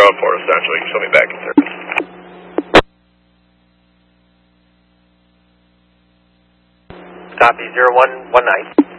1-4 Central, you can show me back in service. Copy, 0119.